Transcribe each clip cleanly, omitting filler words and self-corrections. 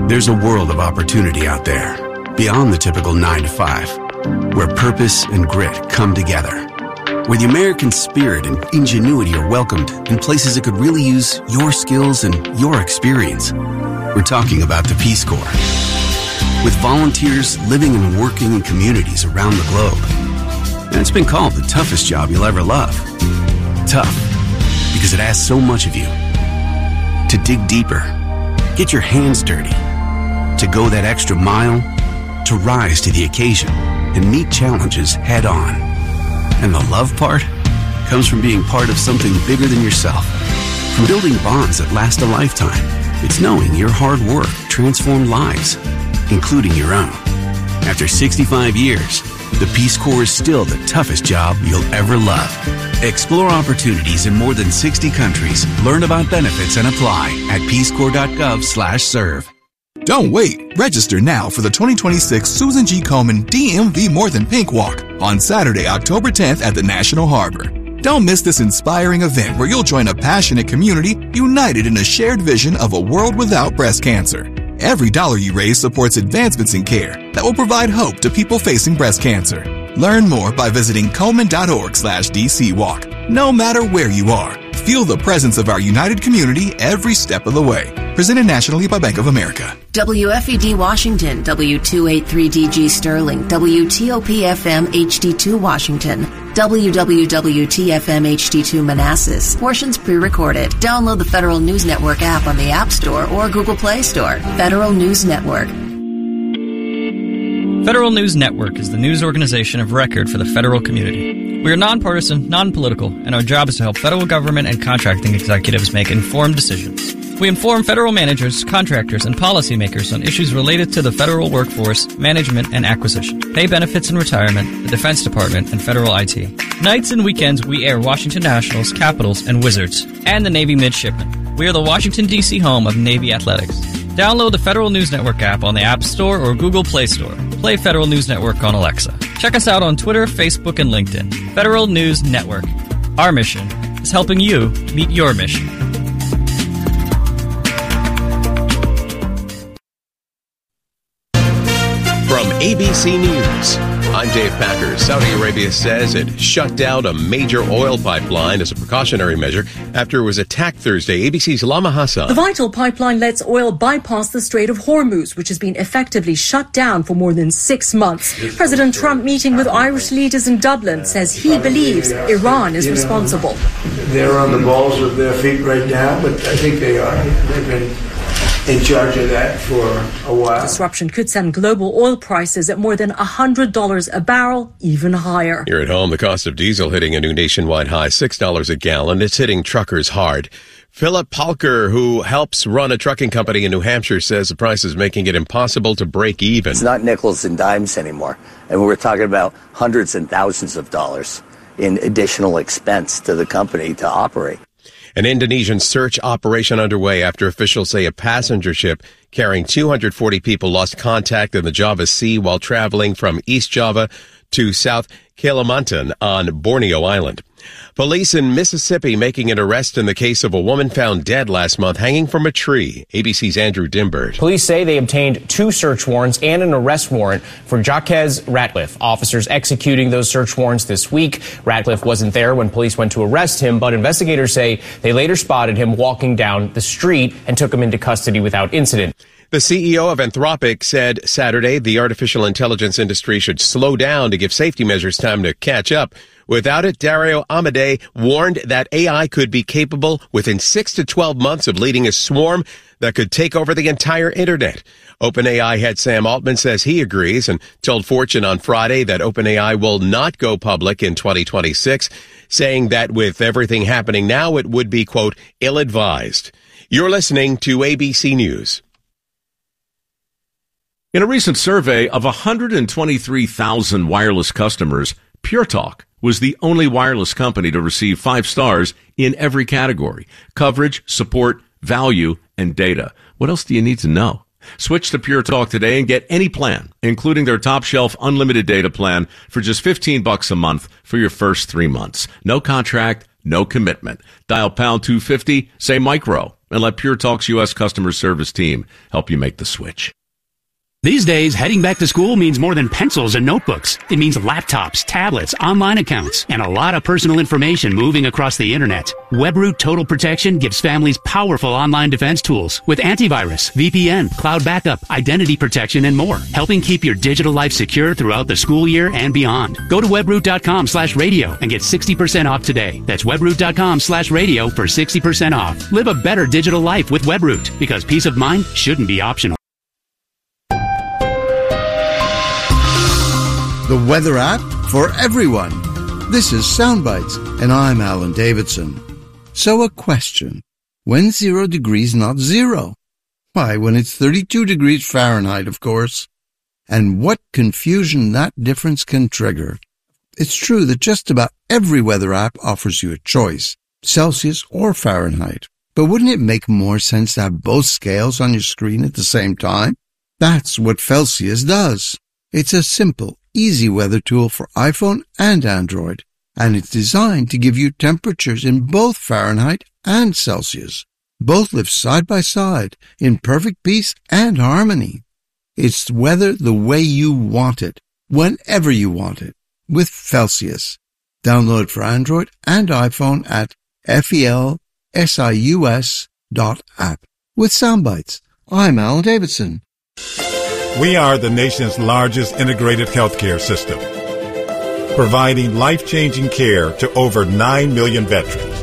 There's a world of opportunity out there, beyond the typical 9 to 5, where purpose and grit come together, where the American spirit and ingenuity are welcomed in places that could really use your skills and your experience. We're talking about the Peace Corps. With volunteers living and working in communities around the globe. And it's been called the toughest job you'll ever love. Tough, because it asks so much of you. To dig deeper, get your hands dirty, to go that extra mile, to rise to the occasion and meet challenges head on. And the love part comes from being part of something bigger than yourself. From building bonds that last a lifetime, it's knowing your hard work transformed lives, including your own. After 65 years, the Peace Corps is still the toughest job you'll ever love. Explore opportunities in more than 60 countries. Learn about benefits and apply at peacecorps.gov/serve. Don't wait. Register now for the 2026 Susan G. Komen DMV More Than Pink Walk on Saturday, October 10th at the National Harbor. Don't miss this inspiring event where you'll join a passionate community united in a shared vision of a world without breast cancer. Every dollar you raise supports advancements in care that will provide hope to people facing breast cancer. Learn more by visiting Komen.org/DCWalk. No matter where you are, feel the presence of our united community every step of the way. Presented nationally by Bank of America. WFED Washington, W283DG Sterling, WTOP-FM HD2 Washington, WWWT-FM HD2 Manassas. Portions pre-recorded. Download the Federal News Network app on the App Store or Google Play Store. Federal News Network. Federal News Network is the news organization of record for the federal community. We are nonpartisan, non-political, and our job is to help federal government and contracting executives make informed decisions. We inform federal managers, contractors, and policymakers on issues related to the federal workforce, management, and acquisition, pay benefits and retirement, the Defense Department, and federal IT. Nights and weekends, we air Washington Nationals, Capitals, and Wizards, and the Navy Midshipmen. We are the Washington, D.C. home of Navy Athletics. Download the Federal News Network app on the App Store or Google Play Store. Play Federal News Network on Alexa. Check us out on Twitter, Facebook, and LinkedIn. Federal News Network. Our mission is helping you meet your mission. From ABC News, I'm Dave Packer. Saudi Arabia says it shut down a major oil pipeline as a precautionary measure after it was attacked Thursday. ABC's Lama Hassan. The vital pipeline lets oil bypass the Strait of Hormuz, which has been effectively shut down for more than 6 months. President Trump, meeting with Irish leaders in Dublin, says he believes Iran is responsible. They're on the balls of their feet right now, but I think they are. They've been in charge of that for a while. Disruption could send global oil prices at more than $100 a barrel, even higher. Here at home, the cost of diesel hitting a new nationwide high, $6 a gallon. It's hitting truckers hard. Philip Palker, who helps run a trucking company in New Hampshire, says the price is making it impossible to break even. It's not nickels and dimes anymore. And we're talking about hundreds and thousands of dollars in additional expense to the company to operate. An Indonesian search operation underway after officials say a passenger ship carrying 240 people lost contact in the Java Sea while traveling from East Java to South Kalimantan on Borneo Island. Police in Mississippi making an arrest in the case of a woman found dead last month hanging from a tree. ABC's Andrew Dimbert. Police say they obtained 2 search warrants and an arrest warrant for Jaquez Ratcliffe. Officers executing those search warrants this week. Ratcliffe wasn't there when police went to arrest him, but investigators say they later spotted him walking down the street and took him into custody without incident. The CEO of Anthropic said Saturday the artificial intelligence industry should slow down to give safety measures time to catch up. Without it, Dario Amodei warned that AI could be capable within 6 to 12 months of leading a swarm that could take over the entire internet. OpenAI head Sam Altman says he agrees and told Fortune on Friday that OpenAI will not go public in 2026, saying that with everything happening now, it would be, quote, ill-advised. You're listening to ABC News. In a recent survey of 123,000 wireless customers, Pure Talk was the only wireless company to receive 5 stars in every category: coverage, support, value, and data. What else do you need to know? Switch to Pure Talk today and get any plan, including their top shelf unlimited data plan for just $15 a month for your first 3 months. No contract, no commitment. Dial pound 250, say micro. and let Pure Talk's U.S. customer service team help you make the switch. These days, heading back to school means more than pencils and notebooks. It means laptops, tablets, online accounts, and a lot of personal information moving across the internet. WebRoot Total Protection gives families powerful online defense tools with antivirus, VPN, cloud backup, identity protection, and more, helping keep your digital life secure throughout the school year and beyond. Go to webroot.com/radio and get 60% off today. That's webroot.com/radio for 60% off. Live a better digital life with WebRoot, because peace of mind shouldn't be optional. The weather app for everyone. This is Soundbites, and I'm Alan Davidson. So a question. When's 0 degrees not zero? Why, when it's 32 degrees Fahrenheit, of course. And what confusion that difference can trigger. It's true that just about every weather app offers you a choice, Celsius or Fahrenheit. But wouldn't it make more sense to have both scales on your screen at the same time? That's what Celsius does. It's a simple, easy weather tool for iPhone and Android, and it's designed to give you temperatures in both Fahrenheit and Celsius. Both live side by side in perfect peace and harmony. It's weather the way you want it, whenever you want it, with Celsius. Download it for Android and iPhone at felsius.app. With Soundbites, I'm Alan Davidson. We are the nation's largest integrated healthcare system, providing life-changing care to over 9 million veterans.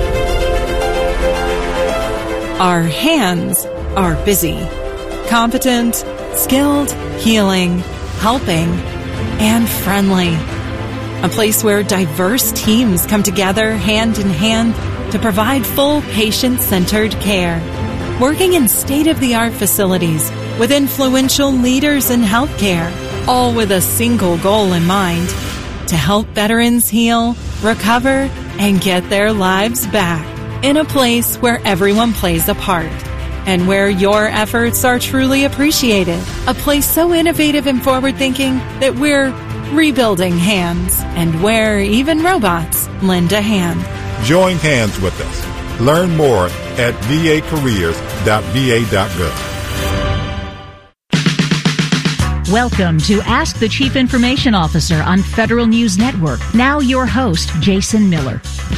Our hands are busy, competent, skilled, healing, helping, and friendly. A place where diverse teams come together hand in hand to provide full patient-centered care. Working in state-of-the-art facilities with influential leaders in healthcare, all with a single goal in mind: to help veterans heal, recover, and get their lives back. In a place where everyone plays a part and where your efforts are truly appreciated. A place so innovative and forward-thinking that we're rebuilding hands, and where even robots lend a hand. Join hands with us. Learn more at vacareers.va.gov. Welcome to Ask the Chief Information Officer on Federal News Network. Now your host, Jason Miller.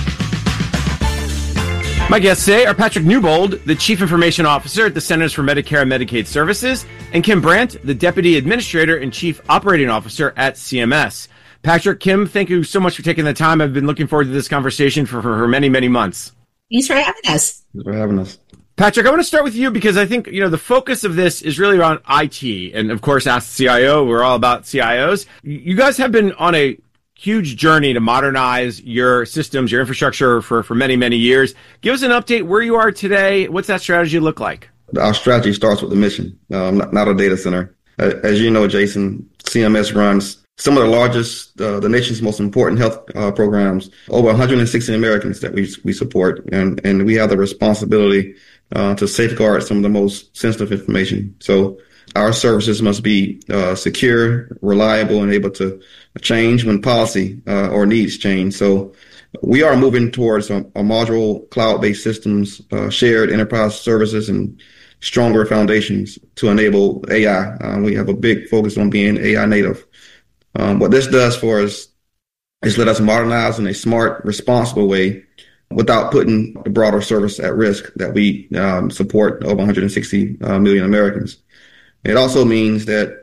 My guests today are Patrick Newbold, the Chief Information Officer at the Centers for Medicare and Medicaid Services, and Kim Brandt, the Deputy Administrator and Chief Operating Officer at CMS. Patrick, Kim, thank you so much for taking the time. I've been looking forward to this conversation for many, many months. Thanks for having us. Thanks for having us. Patrick, I want to start with you because I think, the focus of this is really around IT. And of course, Ask the CIO, we're all about CIOs. You guys have been on a huge journey to modernize your systems, your infrastructure for many, many years. Give us an update where you are today. What's that strategy look like? Our strategy starts with the mission, not a data center. As you know, Jason, CMS runs some of the largest, the nation's most important health programs, over 160 Americans that we support. And we have the responsibility to safeguard some of the most sensitive information. So our services must be secure, reliable, and able to change when policy or needs change. So we are moving towards a modular cloud-based systems, shared enterprise services, and stronger foundations to enable AI. We have a big focus on being AI native. What this does for us is let us modernize in a smart, responsible way without putting the broader service at risk that we support over 160 million Americans. It also means that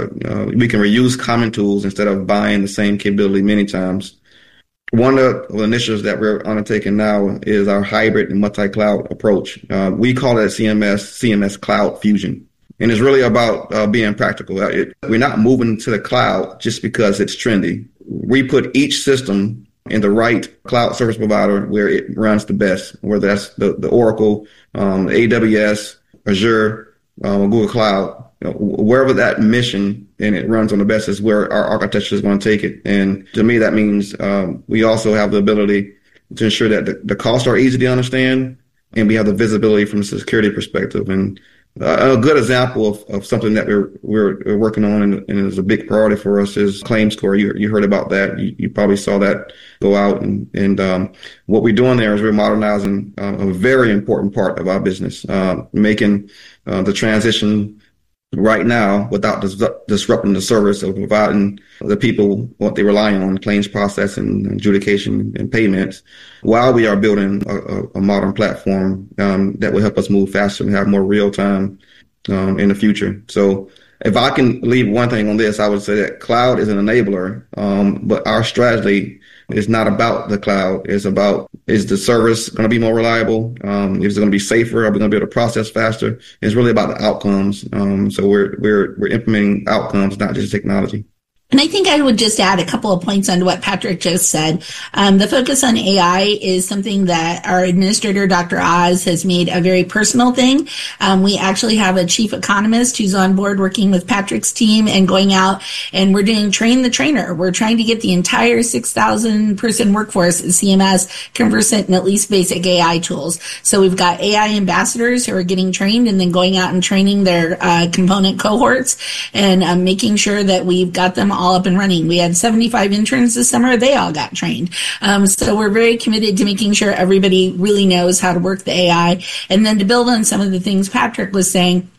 we can reuse common tools instead of buying the same capability many times. One of the initiatives that we're undertaking now is our hybrid and multi-cloud approach. We call it at CMS Cloud Fusion. And it's really about being practical. We're not moving to the cloud just because it's trendy. We put each system in the right cloud service provider where it runs the best, whether that's the Oracle, AWS, Azure, Google Cloud. Wherever that mission and it runs on the best is where our architecture is going to take it. And to me, that means we also have the ability to ensure that the costs are easy to understand, and we have the visibility from a security perspective. And A good example of something that we're working on and is a big priority for us is ClaimScore. You heard about that. You probably saw that go out. And what we're doing there is we're modernizing a very important part of our business, making the transition right now without disrupting the service of providing the people what they rely on, claims processing, adjudication, and payments, while we are building a modern platform that will help us move faster and have more real time in the future. So if I can leave one thing on this, I would say that cloud is an enabler, but our strategy is not about the cloud. It's about, is the service going to be more reliable? Is it going to be safer? Are we going to be able to process faster? It's really about the outcomes. So we're implementing outcomes, not just technology. And I think I would just add a couple of points on what Patrick just said. The focus on AI is something that our administrator, Dr. Oz, has made a very personal thing. We actually have a chief economist who's on board working with Patrick's team and going out, and we're doing train the trainer. We're trying to get the entire 6,000 person workforce at CMS conversant in at least basic AI tools. So we've got AI ambassadors who are getting trained and then going out and training their component cohorts and making sure that we've got them all up and running. We had 75 interns this summer. They all got trained. So we're very committed to making sure everybody really knows how to work the AI. And then to build on some of the things Patrick was saying,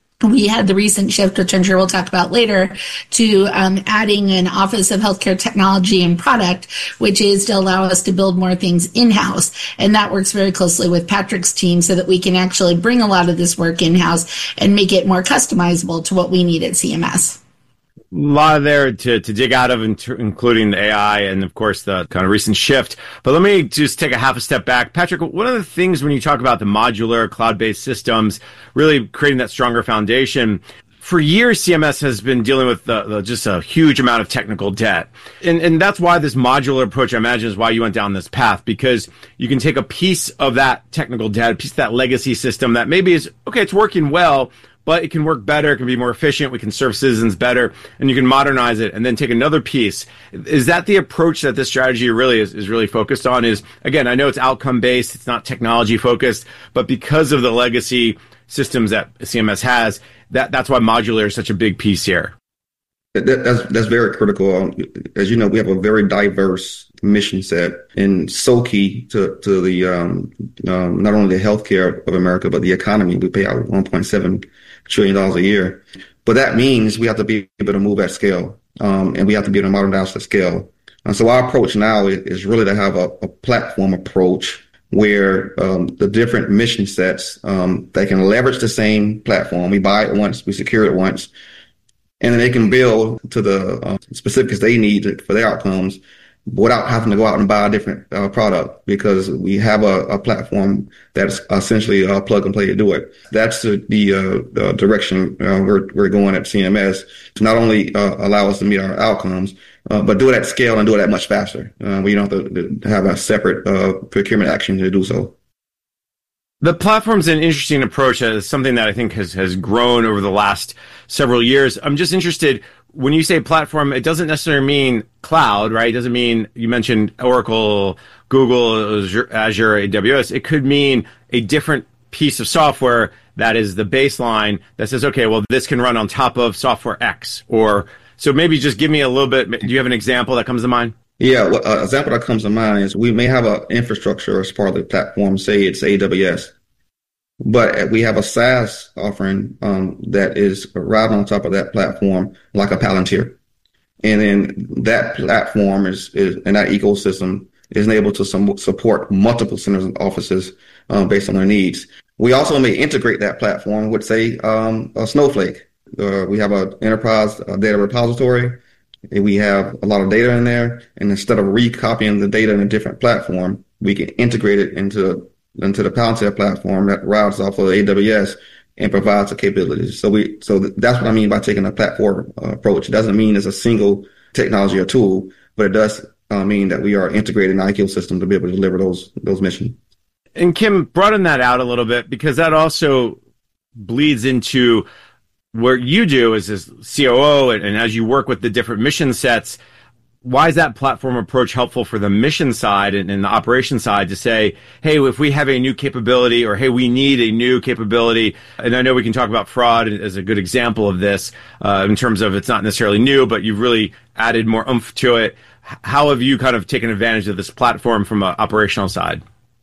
we had the recent shift, which I'm sure we'll talk about later, to adding an Office of Healthcare Technology and Product, which is to allow us to build more things in-house. And that works very closely with Patrick's team so that we can actually bring a lot of this work in-house and make it more customizable to what we need at CMS. A lot there to dig out of, including the AI and, of course, the kind of recent shift. But let me just take a half a step back. Patrick, one of the things when you talk about the modular cloud-based systems, really creating that stronger foundation, for years, CMS has been dealing with just a huge amount of technical debt. And that's why this modular approach, I imagine, is why you went down this path, because you can take a piece of that technical debt, a piece of that legacy system that maybe is, okay, it's working well, but it can work better, it can be more efficient, we can serve citizens better, and you can modernize it and then take another piece. Is that the approach that this strategy really is really focused on? Is, again, I know it's outcome-based, it's not technology-focused, but because of the legacy systems that CMS has, that's why modular is such a big piece here. That's very critical. As you know, we have a very diverse mission set, and so key to the not only the healthcare of America but the economy. We pay out $1.7 trillion a year, but that means we have to be able to move at scale, and we have to be able to modernize at scale. And so our approach now is really to have a platform approach where the different mission sets they can leverage the same platform. We buy it once, we secure it once. And then they can build to the specifics they need for their outcomes without having to go out and buy a different product, because we have a platform that's essentially plug and play to do it. That's the direction we're going at CMS, to not only allow us to meet our outcomes, but do it at scale and do it at much faster. We don't have to have a separate procurement action to do so. The platform's an interesting approach. It's something that I think has grown over the last several years. I'm just interested, when you say platform, it doesn't necessarily mean cloud, right? It doesn't mean, you mentioned Oracle, Google, Azure, AWS. It could mean a different piece of software that is the baseline that says, okay, well, this can run on top of software X. Or so maybe just give me a little bit. Do you have an example that comes to mind? Yeah, well, an example that comes to mind is we may have an infrastructure as part of the platform, say it's AWS, but we have a SaaS offering that is right on top of that platform, like a Palantir. And then that platform is and that ecosystem is able to support multiple centers and offices based on their needs. We also may integrate that platform with, say, a Snowflake. We have an enterprise data repository. We have a lot of data in there, and instead of recopying the data in a different platform, we can integrate it into the Palantir platform that routes off of AWS and provides the capabilities. So that's what I mean by taking a platform approach. It doesn't mean it's a single technology or tool, but it does mean that we are integrating our ecosystem to be able to deliver those missions. And Kim, broaden that out a little bit, because that also bleeds into what you do as COO, and as you work with the different mission sets, why is that platform approach helpful for the mission side and the operation side to say, hey, if we have a new capability, or hey, we need a new capability, and I know we can talk about fraud as a good example of this in terms of it's not necessarily new, but you've really added more oomph to it. How have you kind of taken advantage of this platform from an operational side?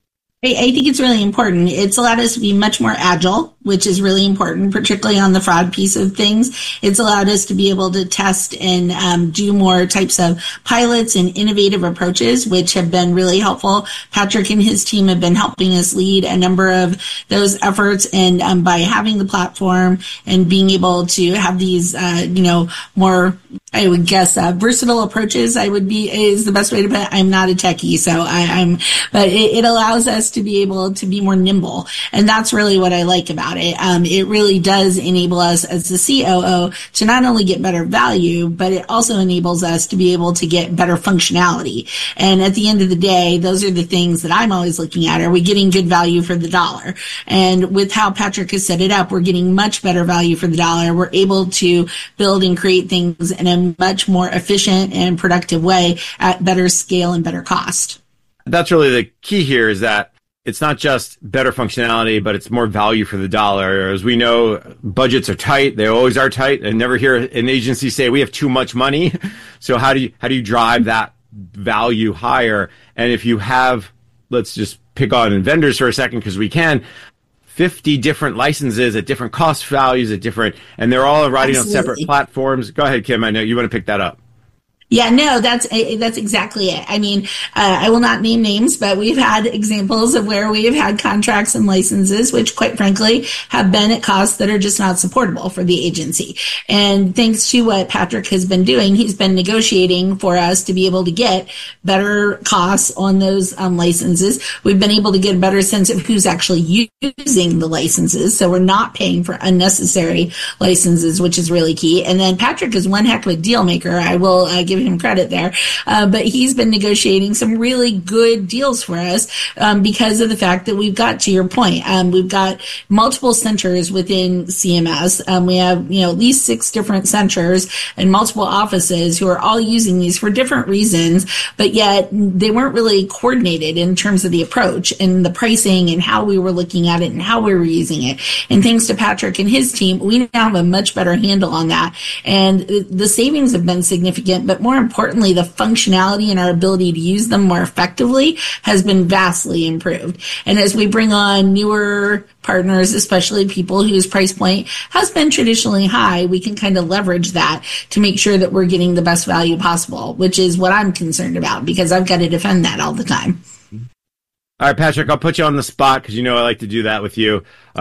I think it's really important. It's allowed us to be much more agile, which is really important, particularly on the fraud piece of things. It's allowed us to be able to test and do more types of pilots and innovative approaches, which have been really helpful. Patrick and his team have been helping us lead a number of those efforts. And by having the platform and being able to have these, more, I would guess, versatile approaches, is the best way to put it. I'm not a techie, so but it allows us to be able to be more nimble. And that's really what I like about it. It really does enable us as the COO to not only get better value, but it also enables us to be able to get better functionality. And at the end of the day, those are the things that I'm always looking at. Are we getting good value for the dollar? And with how Patrick has set it up, we're getting much better value for the dollar. We're able to build and create things in a much more efficient and productive way at better scale and better cost. That's really the key here, is that it's not just better functionality, but it's more value for the dollar. As we know, budgets are tight. They always are tight. I never hear an agency say we have too much money. So how do you drive that value higher? And if you have, let's just pick on vendors for a second, because we can, 50 different licenses at different cost values and they're all riding on separate platforms. Go ahead, Kim. I know you want to pick that up. Yeah, no, that's exactly it. I mean, I will not name names, but we've had examples of where we have had contracts and licenses, which quite frankly have been at costs that are just not supportable for the agency. And thanks to what Patrick has been doing, he's been negotiating for us to be able to get better costs on those licenses. We've been able to get a better sense of who's actually using the licenses. So we're not paying for unnecessary licenses, which is really key. And then Patrick is one heck of a deal maker. I will give him credit there. But he's been negotiating some really good deals for us because of the fact that we've got, to your point, we've got multiple centers within CMS. We have, at least 6 different centers and multiple offices who are all using these for different reasons, but yet they weren't really coordinated in terms of the approach and the pricing and how we were looking at it and how we were using it. And thanks to Patrick and his team, we now have a much better handle on that. And the savings have been significant, but more importantly, the functionality and our ability to use them more effectively has been vastly improved. And as we bring on newer partners, especially people whose price point has been traditionally high, we can kind of leverage that to make sure that we're getting the best value possible, which is what I'm concerned about because I've got to defend that all the time. All right, Patrick, I'll put you on the spot because I like to do that with you.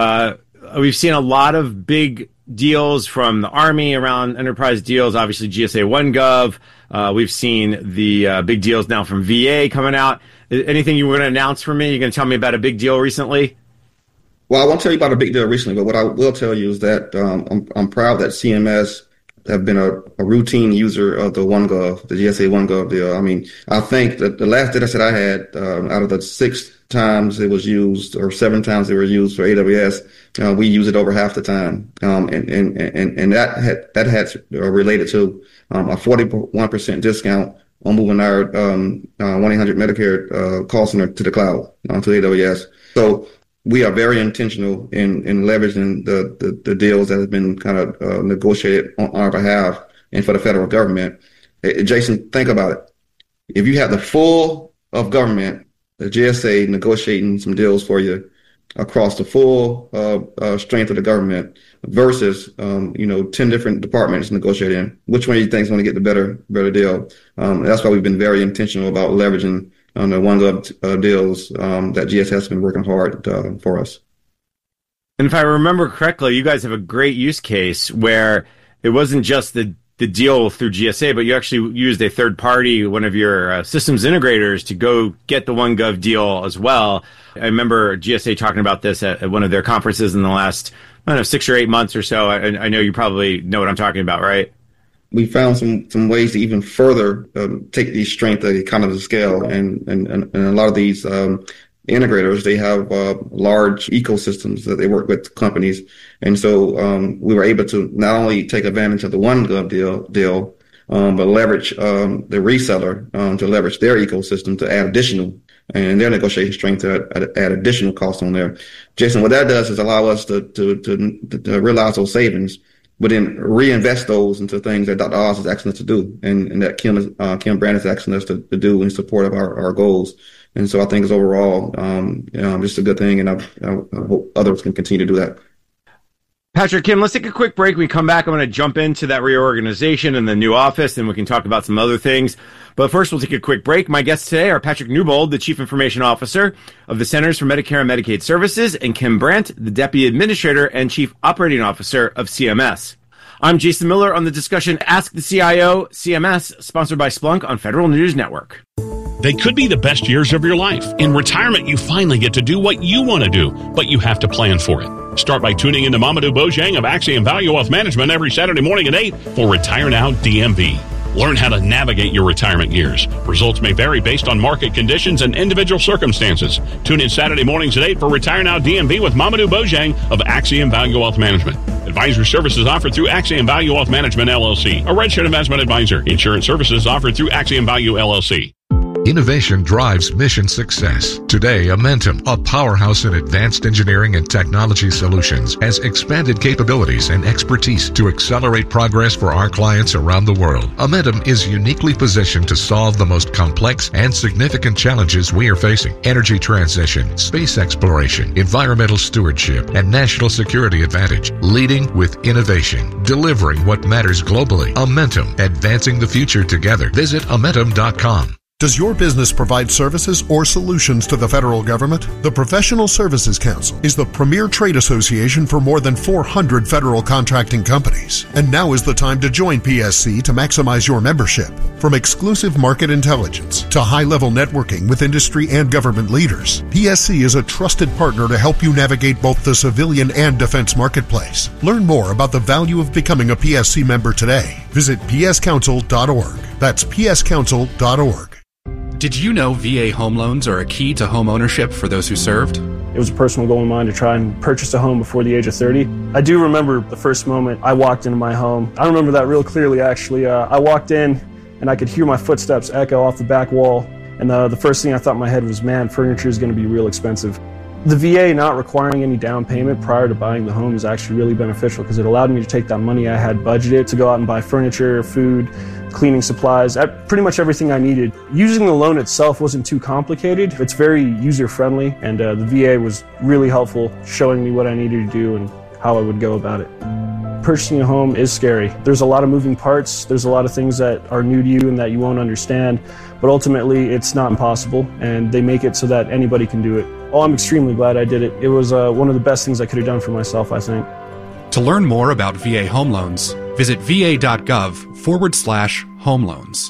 We've seen a lot of big deals from the Army around enterprise deals, obviously GSA OneGov. We've seen the big deals now from VA coming out. Anything you were going to announce for me? You're going to tell me about a big deal recently? Well, I won't tell you about a big deal recently, but what I will tell you is that I'm proud that CMS have been a routine user of the OneGov, the GSA OneGov deal. I mean, I think that the last data set I had, out of the 6 times it was used or 7 times it was used for AWS, we use it over half the time. And that had related to a 41% discount on moving our 1-800 Medicare call center to the cloud, to AWS. So we are very intentional in leveraging the deals that have been kind of negotiated on our behalf and for the federal government. Jason, think about it. If you have the full of government, the GSA negotiating some deals for you across the full strength of the government versus 10 different departments negotiating, which one do you think is going to get the better deal? That's why we've been very intentional about leveraging on the OneGov deals that GSA has been working hard for us. And if I remember correctly, you guys have a great use case where it wasn't just the deal through GSA, but you actually used a third party, one of your systems integrators, to go get the OneGov deal as well. I remember GSA talking about this at one of their conferences in the last, 6 or 8 months or so. I know you probably know what I'm talking about, right? We found some ways to even further take the strength of the economies of scale, and a lot of these integrators, they have large ecosystems that they work with companies, and so we were able to not only take advantage of the OneGov deal, but leverage the reseller to leverage their ecosystem to add additional and their negotiation strength to add additional costs on there. Jason, what that does is allow us to realize those savings, but then reinvest those into things that Dr. Oz is asking us to do, and that Kim Brandt is asking us to do in support of our goals. And so I think it's overall just a good thing, and I hope others can continue to do that. Patrick, Kim, let's take a quick break. When we come back, I'm going to jump into that reorganization and the new office, and we can talk about some other things. But first, we'll take a quick break. My guests today are Patrick Newbold, the Chief Information Officer of the Centers for Medicare and Medicaid Services, and Kim Brandt, the Deputy Administrator and Chief Operating Officer of CMS. I'm Jason Miller on the discussion Ask the CIO CMS, sponsored by Splunk on Federal News Network. They could be the best years of your life. In retirement, you finally get to do what you want to do, but you have to plan for it. Start by tuning into Mamadou Bojang of Axiom Value Wealth Management every Saturday morning at 8 for Retire Now DMV. Learn how to navigate your retirement years. Results may vary based on market conditions and individual circumstances. Tune in Saturday mornings at 8 for Retire Now DMV with Mamadou Bojang of Axiom Value Wealth Management. Advisory services offered through Axiom Value Wealth Management, LLC, a registered investment advisor. Insurance services offered through Axiom Value, LLC. Innovation drives mission success. Today, Amentum, a powerhouse in advanced engineering and technology solutions, has expanded capabilities and expertise to accelerate progress for our clients around the world. Amentum is uniquely positioned to solve the most complex and significant challenges we are facing: energy transition, space exploration, environmental stewardship, and national security advantage. Leading with innovation, delivering what matters globally. Amentum, advancing the future together. Visit Amentum.com. Does your business provide services or solutions to the federal government? The Professional Services Council is the premier trade association for more than 400 federal contracting companies. And now is the time to join PSC to maximize your membership. From exclusive market intelligence to high-level networking with industry and government leaders, PSC is a trusted partner to help you navigate both the civilian and defense marketplace. Learn more about the value of becoming a PSC member today. Visit pscouncil.org. That's pscouncil.org. Did you know VA home loans are a key to home ownership for those who served? It was a personal goal of mine to try and purchase a home before the age of 30. I do remember the first moment I walked into my home. I remember that real clearly, actually. I walked in and I could hear my footsteps echo off the back wall. And the first thing I thought in my head was, man, furniture is going to be real expensive. The VA not requiring any down payment prior to buying the home is actually really beneficial because it allowed me to take that money I had budgeted to go out and buy furniture, food, cleaning supplies, pretty much everything I needed. Using the loan itself wasn't too complicated. It's very user-friendly, and the VA was really helpful, showing me what I needed to do and how I would go about it. Purchasing a home is scary. There's a lot of moving parts. There's a lot of things that are new to you and that you won't understand, but ultimately it's not impossible, and they make it so that anybody can do it. Oh, I'm extremely glad I did it. It was one of the best things I could have done for myself, I think. To learn more about VA home loans, visit va.gov/home loans.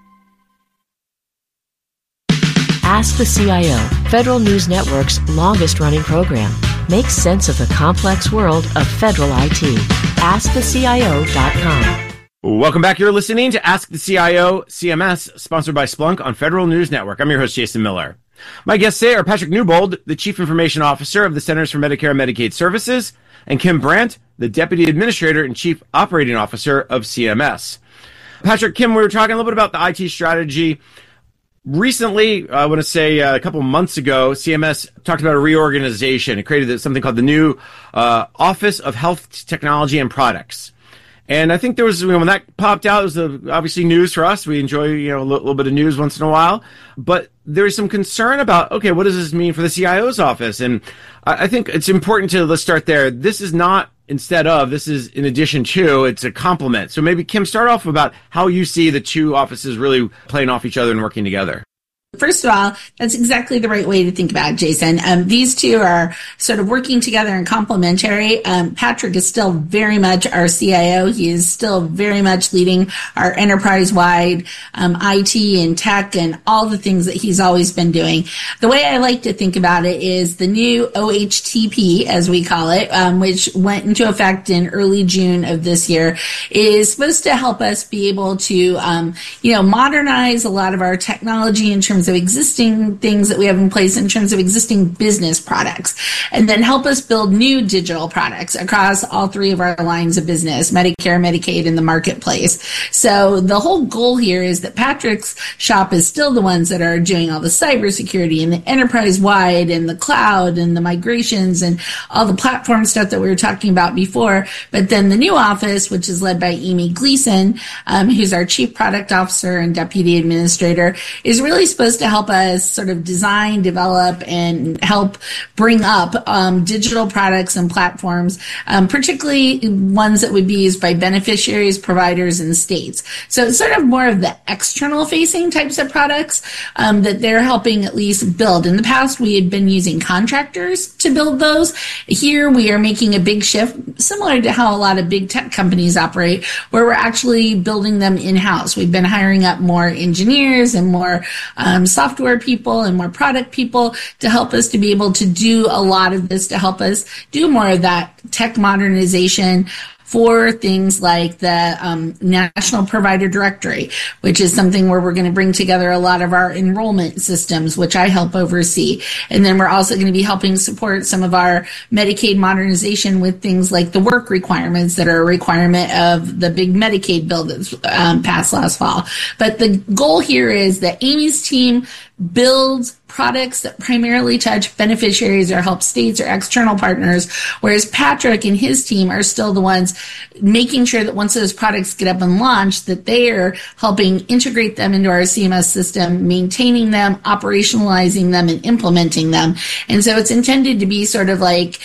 Ask the CIO, Federal News Network's longest-running program. Make sense of the complex world of federal IT. AskTheCIO.com. Welcome back. You're listening to Ask the CIO CMS, sponsored by Splunk on Federal News Network. I'm your host, Jason Miller. My guests today are Patrick Newbold, the Chief Information Officer of the Centers for Medicare and Medicaid Services, and Kim Brandt, the Deputy Administrator and Chief Operating Officer of CMS. Patrick, Kim, we were talking a little bit about the IT strategy. Recently, I want to say a couple months ago, CMS talked about a reorganization. It created something called the new Office of Health Technology and Products. And I think there was, when that popped out, it was obviously news for us. We enjoy, a little bit of news once in a while. But there's some concern about, okay, what does this mean for the CIO's office? And I think it's important let's start there. This is not instead of, this is in addition to, it's a complement. So maybe, Kim, start off about how you see the two offices really playing off each other and working together. First of all, that's exactly the right way to think about it, Jason. These two are sort of working together and complementary. Patrick is still very much our CIO. He is still very much leading our enterprise-wide IT and tech and all the things that he's always been doing. The way I like to think about it is the new OHTP, as we call it, which went into effect in early June of this year, is supposed to help us be able to, modernize a lot of our technology in terms terms of existing things that we have in place, in terms of existing business products, and then help us build new digital products across all three of our lines of business, Medicare, Medicaid, and the marketplace. So the whole goal here is that Patrick's shop is still the ones that are doing all the cybersecurity and the enterprise-wide and the cloud and the migrations and all the platform stuff that we were talking about before. But then the new office, which is led by Amy Gleason, who's our Chief Product Officer and Deputy Administrator, is really supposed to help us sort of design, develop, and help bring up digital products and platforms, particularly ones that would be used by beneficiaries, providers, and states. So it's sort of more of the external-facing types of products that they're helping at least build. In the past, we had been using contractors to build those. Here, we are making a big shift, similar to how a lot of big tech companies operate, where we're actually building them in-house. We've been hiring up more engineers and more software people and more product people to help us to be able to do a lot of this, to help us do more of that tech modernization for things like the National Provider Directory, which is something where we're going to bring together a lot of our enrollment systems, which I help oversee. And then we're also going to be helping support some of our Medicaid modernization with things like the work requirements that are a requirement of the big Medicaid bill that's passed last fall. But the goal here is that Amy's team builds products that primarily touch beneficiaries or help states or external partners, whereas Patrick and his team are still the ones making sure that once those products get up and launched, that they are helping integrate them into our CMS system, maintaining them, operationalizing them, and implementing them. And so it's intended to be sort of like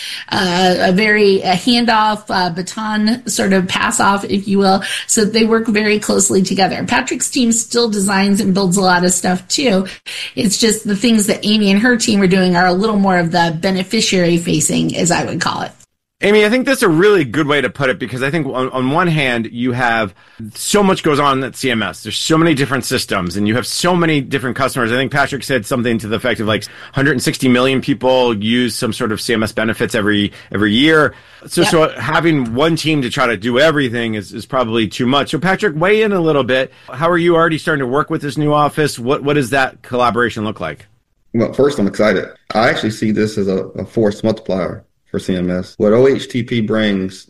a handoff, baton sort of pass off, if you will, so that they work very closely together. Patrick's team still designs and builds a lot of stuff too. It's just the things that Amy and her team are doing are a little more of the beneficiary facing, as I would call it. Amy, I think that's a really good way to put it, because I think on one hand, you have so much goes on at CMS. There's so many different systems and you have so many different customers. I think Patrick said something to the effect of like 160 million people use some sort of CMS benefits every year. So having one team to try to do everything is probably too much. So Patrick, weigh in a little bit. How are you already starting to work with this new office? What does that collaboration look like? Well, first, I'm excited. I actually see this as a force multiplier for CMS. What OHTP brings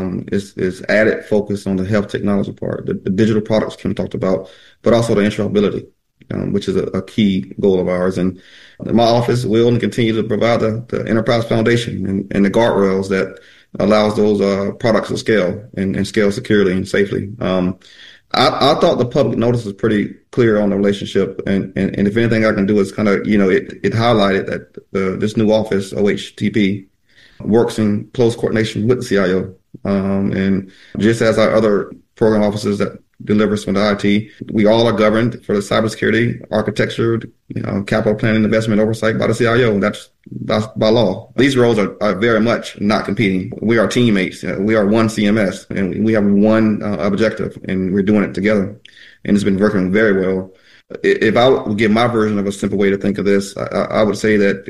is added focus on the health technology part, the digital products Kim talked about, but also the interoperability, which is a key goal of ours. And my office will continue to provide the enterprise foundation and the guardrails that allows those products to scale and scale securely and safely. I thought the public notice was pretty clear on the relationship, and if anything I can do is kind of, it highlighted that this new office, OHTP, works in close coordination with the CIO. And just as our other program offices that deliver some of the IT, we all are governed for the cybersecurity, architecture, capital planning, investment oversight by the CIO. That's by law. These roles are very much not competing. We are teammates. We are one CMS, and we have one objective, and we're doing it together. And it's been working very well. If I would give my version of a simple way to think of this, I would say that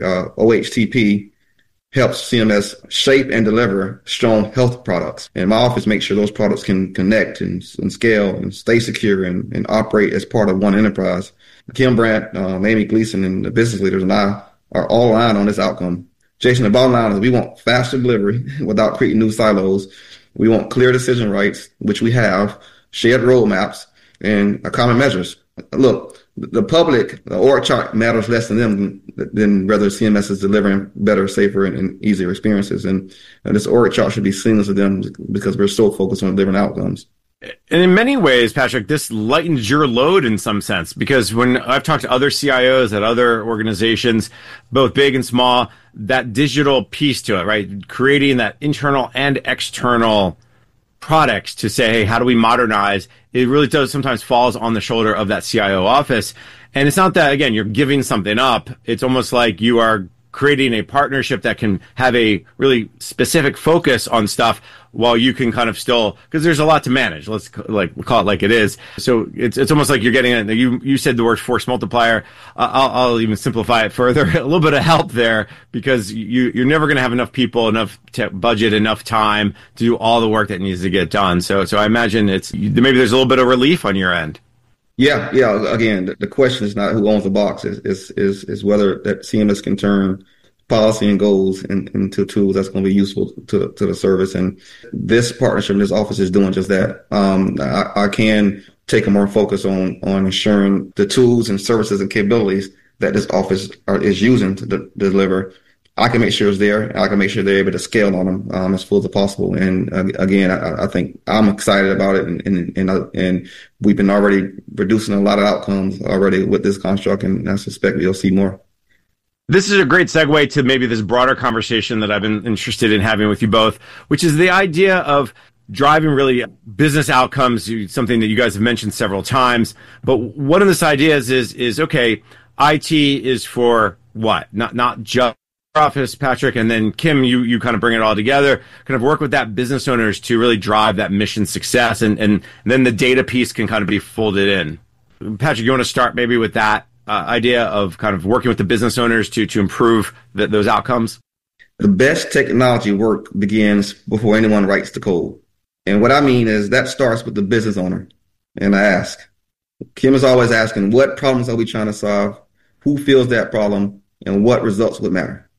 OHTP helps CMS shape and deliver strong health products. And my office makes sure those products can connect and scale and stay secure and operate as part of one enterprise. Kim Brandt, Amy Gleason, and the business leaders and I are all aligned on this outcome. Jason, the bottom line is we want faster delivery without creating new silos. We want clear decision rights, which we have, shared roadmaps, and common measures. Look, the public, the org chart matters less to them than whether CMS is delivering better, safer, and easier experiences. And this org chart should be seamless to them because we're so focused on delivering outcomes. And in many ways, Patrick, this lightens your load in some sense, because when I've talked to other CIOs at other organizations, both big and small, that digital piece to it, right? Creating that internal and external products to say, hey, how do we modernize? It really does sometimes falls on the shoulder of that CIO office. And it's not that, again, you're giving something up. It's almost like you are creating a partnership that can have a really specific focus on stuff while you can kind of still, because there's a lot to manage. Let's call it like it is. So it's almost like you're getting, you said the word force multiplier. I'll even simplify it further. A little bit of help there, because you're never going to have enough people, enough budget, enough time to do all the work that needs to get done. So I imagine maybe there's a little bit of relief on your end. Yeah. Again, the question is not who owns the box, is whether that CMS can turn policy and goals into tools that's going to be useful to the service. And this partnership in this office is doing just that. I can take a more focus on ensuring the tools and services and capabilities that this office is using to deliver. I can make sure it's there, and I can make sure they're able to scale on them as full as possible. And again, I think I'm excited about it, and we've been already producing a lot of outcomes already with this construct, and I suspect we'll see more. This is a great segue to maybe this broader conversation that I've been interested in having with you both, which is the idea of driving really business outcomes, something that you guys have mentioned several times. But one of these ideas is okay, IT is for what? Not just office, Patrick, and then Kim, you kind of bring it all together, kind of work with that business owners to really drive that mission success, and then the data piece can kind of be folded in. Patrick, you want to start maybe with that idea of kind of working with the business owners to improve those outcomes? The best technology work begins before anyone writes the code. And what I mean is that starts with the business owner. And I ask, Kim is always asking, what problems are we trying to solve? Who feels that problem? And what results would matter?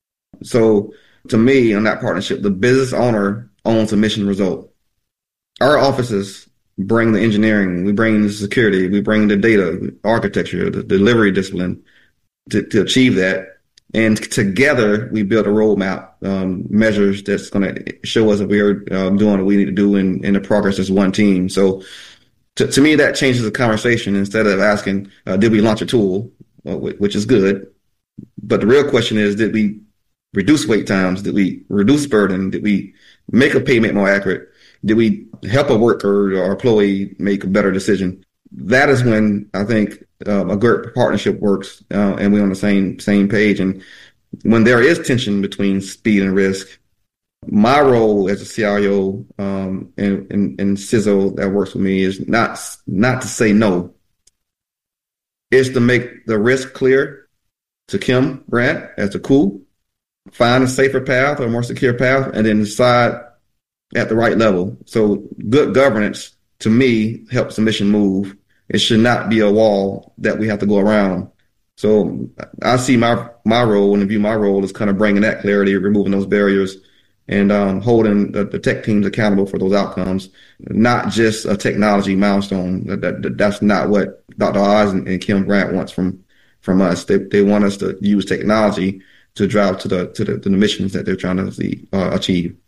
So to me, in that partnership, the business owner owns a mission result. Our offices bring the engineering, we bring the security, we bring the data, architecture, the delivery discipline to achieve that. And together we build a roadmap, measures that's going to show us if we are doing what we need to do in the progress as one team. So to me, that changes the conversation. Instead of asking, did we launch a tool, which is good, but the real question is, did we reduce wait times? Did we reduce burden? Did we make a payment more accurate? Did we help a worker or employee make a better decision? That is when I think a great partnership works, and we're on the same page. And when there is tension between speed and risk, my role as a CIO and CISO that works with me is not to say no. It's to make the risk clear to Kim Grant as a COO, find a safer path or a more secure path, and then decide at the right level. So good governance, to me, helps the mission move. It should not be a wall that we have to go around. So I see my role and view my role as kind of bringing that clarity, removing those barriers, and holding the tech teams accountable for those outcomes, not just a technology milestone. That's not what Dr. Oz and Kim Grant wants from us. They want us to use technology to drive to the missions that they're trying to achieve.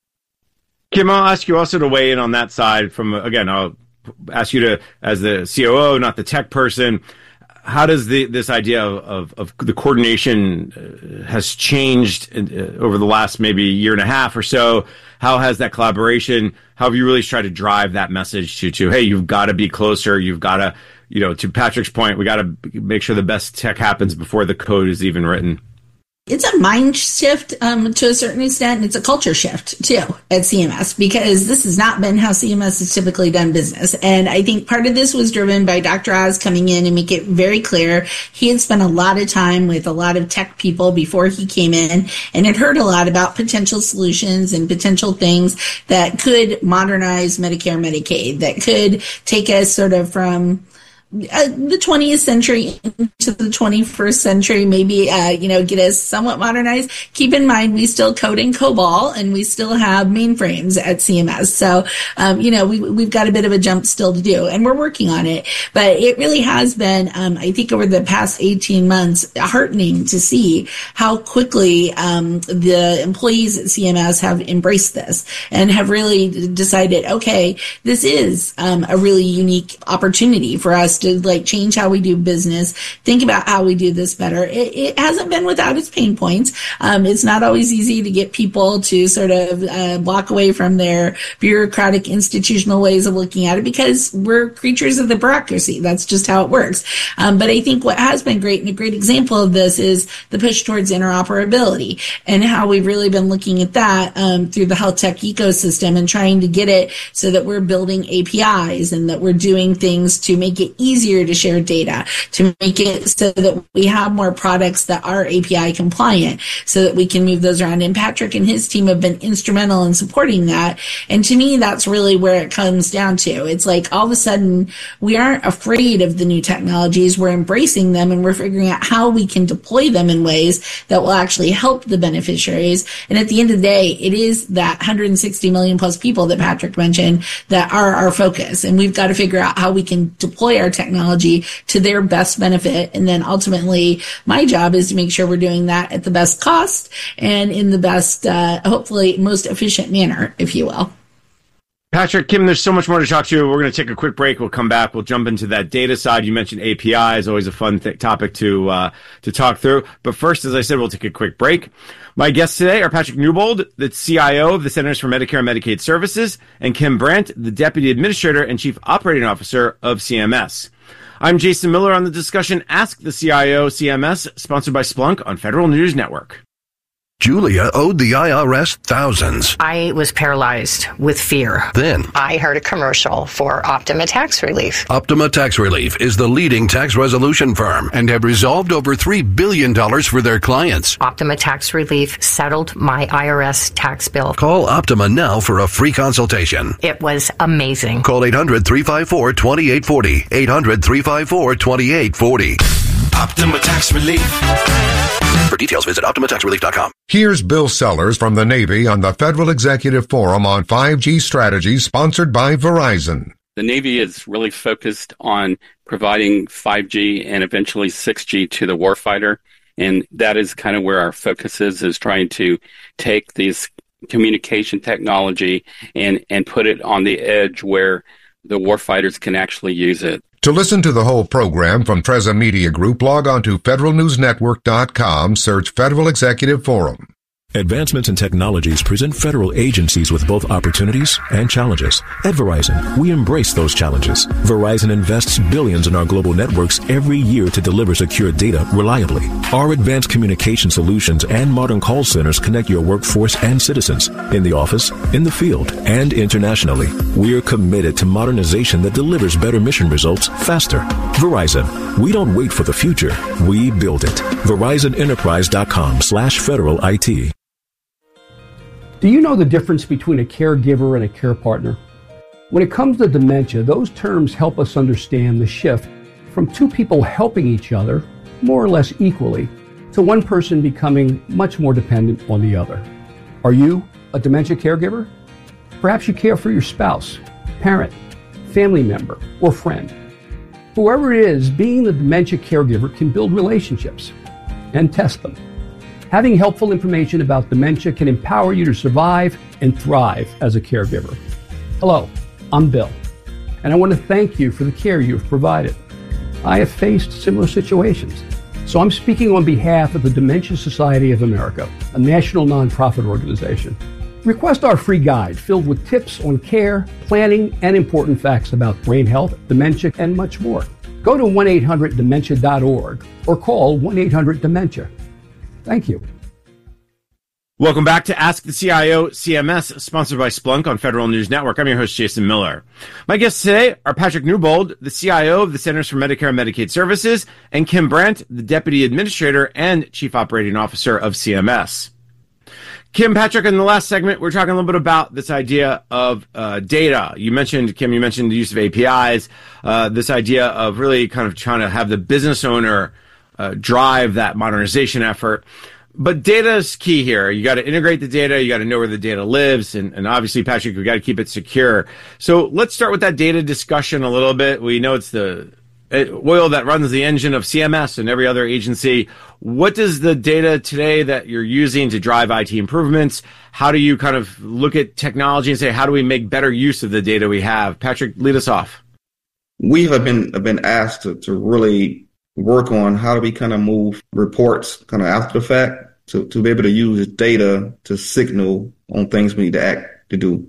Kim, I'll ask you also to weigh in on that side from, again, I'll ask you to, as the COO, not the tech person, how does this idea of the coordination has changed over the last maybe year and a half or so? How has that collaboration, how have you really tried to drive that message to hey, you've got to be closer, you've got to, to Patrick's point, we got to make sure the best tech happens before the code is even written? It's a mind shift to a certain extent, and it's a culture shift too at CMS, because this has not been how CMS has typically done business. And I think part of this was driven by Dr. Oz coming in and make it very clear. He had spent a lot of time with a lot of tech people before he came in and had heard a lot about potential solutions and potential things that could modernize Medicare, Medicaid, that could take us sort of from the 20th century into the 21st century, maybe, get us somewhat modernized. Keep in mind, we still code in COBOL and we still have mainframes at CMS. So, we've got a bit of a jump still to do, and we're working on it. But it really has been, I think over the past 18 months, heartening to see how quickly, the employees at CMS have embraced this and have really decided, okay, this is, a really unique opportunity for us to change how we do business, think about how we do this better. It hasn't been without its pain points. It's not always easy to get people to sort of walk away from their bureaucratic institutional ways of looking at it, because we're creatures of the bureaucracy. That's just how it works. But I think what has been great, and a great example of this, is the push towards interoperability and how we've really been looking at that through the health tech ecosystem and trying to get it so that we're building APIs and that we're doing things to make it easier to share data, to make it so that we have more products that are API compliant so that we can move those around. And Patrick and his team have been instrumental in supporting that. And to me, that's really where it comes down to. It's like all of a sudden we aren't afraid of the new technologies. We're embracing them and we're figuring out how we can deploy them in ways that will actually help the beneficiaries. And at the end of the day, it is that 160 million plus people that Patrick mentioned that are our focus. And we've got to figure out how we can deploy our technology to their best benefit. And then ultimately, my job is to make sure we're doing that at the best cost and in the best, hopefully most efficient manner, if you will. Patrick, Kim, there's so much more to talk to. We're going to take a quick break. We'll come back. We'll jump into that data side. You mentioned APIs, always a fun topic to talk through. But first, as I said, we'll take a quick break. My guests today are Patrick Newbold, the CIO of the Centers for Medicare and Medicaid Services, and Kim Brandt, the Deputy Administrator and Chief Operating Officer of CMS. I'm Jason Miller on the discussion Ask the CIO CMS, sponsored by Splunk on Federal News Network. Julia owed the IRS thousands. I was paralyzed with fear. Then I heard a commercial for Optima Tax Relief. Optima Tax Relief is the leading tax resolution firm and have resolved over $3 billion for their clients. Optima Tax Relief settled my IRS tax bill. Call Optima now for a free consultation. It was amazing. Call 800-354-2840. 800-354-2840. Optima Tax Relief. For details, visit OptimaTaxRelief.com. Here's Bill Sellers from the Navy on the Federal Executive Forum on 5G strategy, sponsored by Verizon. The Navy is really focused on providing 5G and eventually 6G to the warfighter. And that is kind of where our focus is trying to take these communication technology and put it on the edge where the warfighters can actually use it. To listen to the whole program from Treza Media Group, log on to federalnewsnetwork.com, search Federal Executive Forum. Advancements in technologies present federal agencies with both opportunities and challenges. At Verizon, we embrace those challenges. Verizon invests billions in our global networks every year to deliver secure data reliably. Our advanced communication solutions and modern call centers connect your workforce and citizens in the office, in the field, and internationally. We're committed to modernization that delivers better mission results faster. Verizon, we don't wait for the future. We build it. VerizonEnterprise.com/Federal IT. Do you know the difference between a caregiver and a care partner? When it comes to dementia, those terms help us understand the shift from two people helping each other, more or less equally, to one person becoming much more dependent on the other. Are you a dementia caregiver? Perhaps you care for your spouse, parent, family member, or friend. Whoever it is, being the dementia caregiver can build relationships and test them. Having helpful information about dementia can empower you to survive and thrive as a caregiver. Hello, I'm Bill, and I want to thank you for the care you've provided. I have faced similar situations, so I'm speaking on behalf of the Dementia Society of America, a national nonprofit organization. Request our free guide filled with tips on care, planning, and important facts about brain health, dementia, and much more. Go to 1-800-DEMENTIA.org or call 1-800-DEMENTIA. Thank you. Welcome back to Ask the CIO CMS, sponsored by Splunk on Federal News Network. I'm your host, Jason Miller. My guests today are Patrick Newbold, the CIO of the Centers for Medicare and Medicaid Services, and Kim Brandt, the Deputy Administrator and Chief Operating Officer of CMS. Kim, Patrick, in the last segment, we're talking a little bit about this idea of data. You mentioned, Kim, the use of APIs, this idea of really kind of trying to have the business owner drive that modernization effort. But data is key here. You got to integrate the data. You got to know where the data lives. And obviously, Patrick, we got to keep it secure. So let's start with that data discussion a little bit. We know it's the oil that runs the engine of CMS and every other agency. What does the data today that you're using to drive IT improvements? How do you kind of look at technology and say, how do we make better use of the data we have? Patrick, lead us off. We have been asked to really work on how do we kind of move reports kind of after the fact to be able to use data to signal on things we need to do.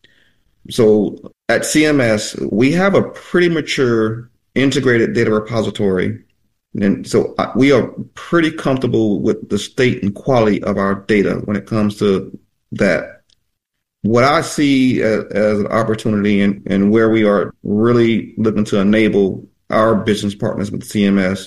So at CMS, we have a pretty mature integrated data repository. And so we are pretty comfortable with the state and quality of our data when it comes to that. What I see as an opportunity and where we are really looking to enable our business partners with CMS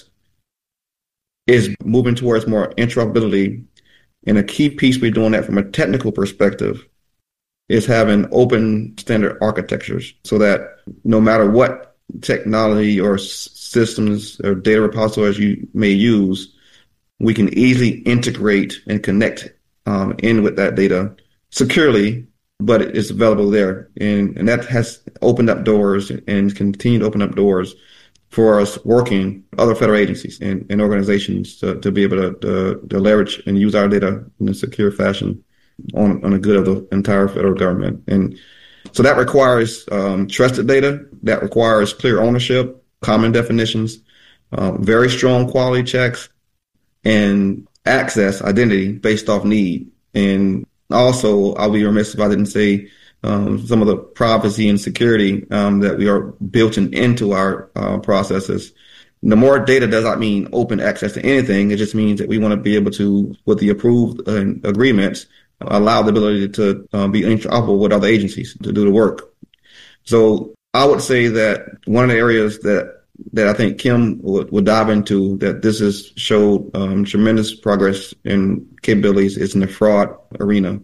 is moving towards more interoperability. And a key piece we're doing that from a technical perspective is having open standard architectures so that no matter what technology or systems or data repositories you may use, we can easily integrate and connect in with that data securely, but it's available there. And that has opened up doors and continue to open up doors for us working with other federal agencies and organizations to be able to leverage and use our data in a secure fashion on the good of the entire federal government. And so that requires trusted data, that requires clear ownership, common definitions, very strong quality checks, and access identity based off need. And also, I'll be remiss if I didn't say some of the privacy and security that we are built into our processes. The more data does not mean open access to anything. It just means that we want to be able to, with the approved agreements, allow the ability to be interoperable with other agencies to do the work. So I would say that one of the areas that I think Kim would dive into, that this has showed tremendous progress in capabilities, is in the fraud arena.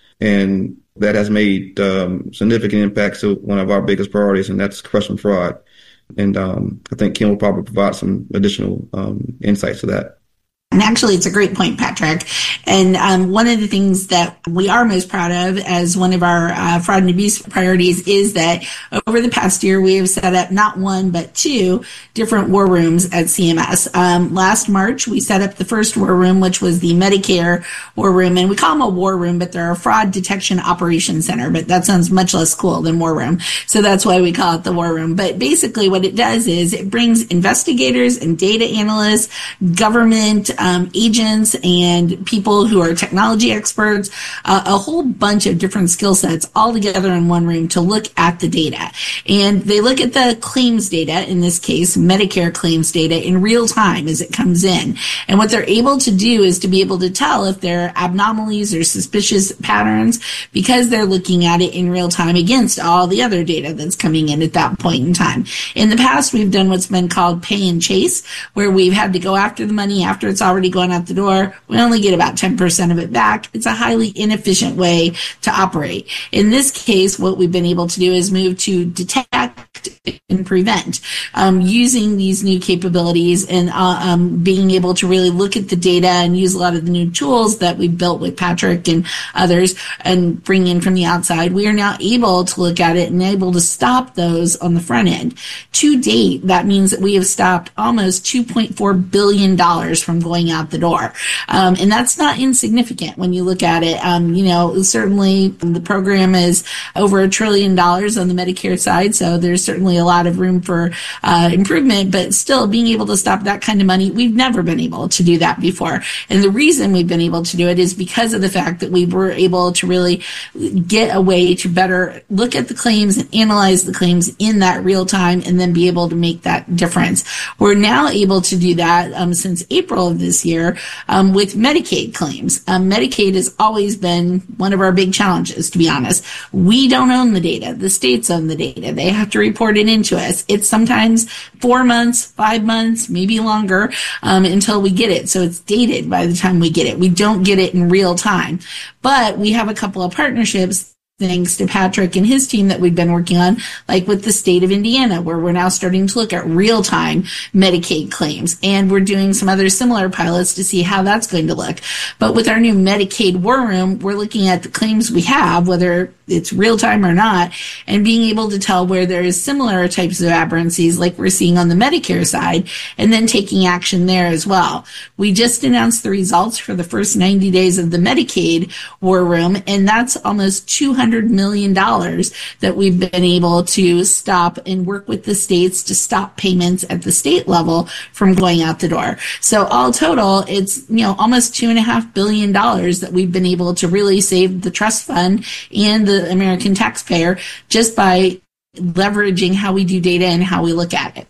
And that has made significant impacts to one of our biggest priorities, and that's crushing fraud. And I think Kim will probably provide some additional insights to that. And actually, it's a great point, Patrick. And one of the things that we are most proud of as one of our fraud and abuse priorities is that over the past year, we have set up not one, but two different war rooms at CMS. Last March, we set up the first war room, which was the Medicare war room. And we call them a war room, but they're a fraud detection operations center. But that sounds much less cool than war room. So that's why we call it the war room. But basically what it does is it brings investigators and data analysts, government agents, and people who are technology experts, a whole bunch of different skill sets all together in one room to look at the data. And they look at the claims data, in this case, Medicare claims data, in real time as it comes in. And what they're able to do is to be able to tell if there are abnormalities or suspicious patterns because they're looking at it in real time against all the other data that's coming in at that point in time. In the past, we've done what's been called pay and chase, where we've had to go after the money after it's already going out the door. We only get about 10% of it back. It's a highly inefficient way to operate. In this case, what we've been able to do is move to detect and prevent, using these new capabilities and being able to really look at the data and use a lot of the new tools that we've built with Patrick and others and bring in from the outside. We are now able to look at it and able to stop those on the front end. To date, that means that we have stopped almost $2.4 billion from going out the door. And that's not insignificant when you look at it. Certainly the program is over $1 trillion on the Medicare side, so there's certainly a lot of room for improvement, but still being able to stop that kind of money, we've never been able to do that before. And the reason we've been able to do it is because of the fact that we were able to really get a way to better look at the claims and analyze the claims in that real time and then be able to make that difference. We're now able to do that since April of this year with Medicaid claims. Medicaid has always been one of our big challenges, to be honest. We don't own the data. The states own the data. They have to report it into us. It's sometimes 4 months, 5 months, maybe longer until we get it. So it's dated by the time we get it. We don't get it in real time. But we have a couple of partnerships, thanks to Patrick and his team, that we've been working on, like with the state of Indiana, where we're now starting to look at real-time Medicaid claims. And we're doing some other similar pilots to see how that's going to look. But with our new Medicaid War Room, we're looking at the claims we have, whether it's real-time or not, and being able to tell where there is similar types of aberrancies like we're seeing on the Medicare side, and then taking action there as well. We just announced the results for the first 90 days of the Medicaid War Room, and that's almost $200 million that we've been able to stop and work with the states to stop payments at the state level from going out the door. So all total, it's almost $2.5 billion that we've been able to really save the trust fund and the American taxpayer just by leveraging how we do data and how we look at it.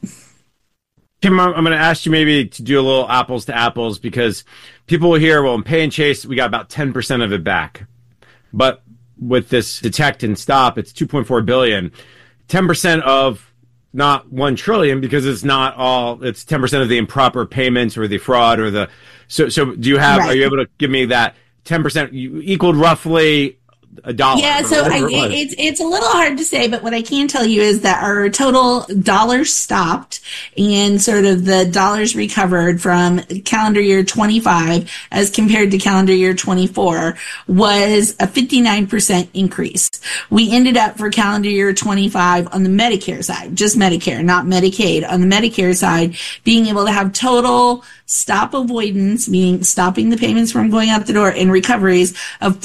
Kim, I'm going to ask you maybe to do a little apples to apples, because people will hear, well, in pay and chase, we got about 10% of it back. But with this detect and stop, it's $2.4 billion. 10% of not 1 trillion because it's not all, it's 10% of the improper payments or the fraud or the, so do you have, are you able to give me that 10% equaled roughly $1? Yeah, so it's a little hard to say, but what I can tell you is that our total dollars stopped and sort of the dollars recovered from calendar year 25 as compared to calendar year 24 was a 59% increase. We ended up for calendar year 25 on the Medicare side, just Medicare, not Medicaid, on the Medicare side, being able to have total stop avoidance, meaning stopping the payments from going out the door, and recoveries of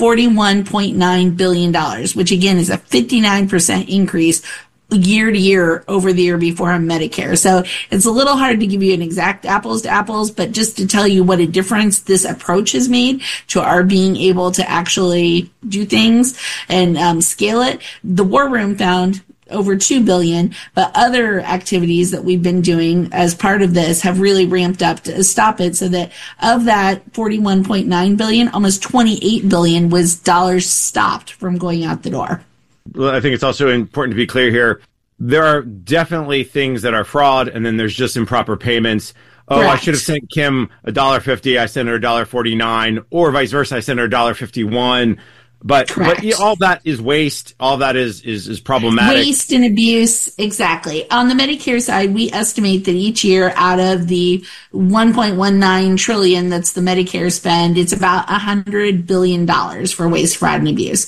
$41.9 billion, which again is a 59% increase year to year over the year before on Medicare. So it's a little hard to give you an exact apples to apples, but just to tell you what a difference this approach has made to our being able to actually do things and scale it. The War Room found over $2 billion, but other activities that we've been doing as part of this have really ramped up to stop it, so that of that $41.9 billion, almost $28 billion was dollars stopped from going out the door. Well, I think it's also important to be clear here. There are definitely things that are fraud, and then there's just improper payments. Oh, correct. I should have sent Kim $1.50. I sent her $1.49, or vice versa. I sent her $1.51. But all that is waste. All that is problematic. Waste and abuse, exactly. On the Medicare side, we estimate that each year out of the $1.19 trillion that's the Medicare spend, it's about $100 billion for waste, fraud, and abuse.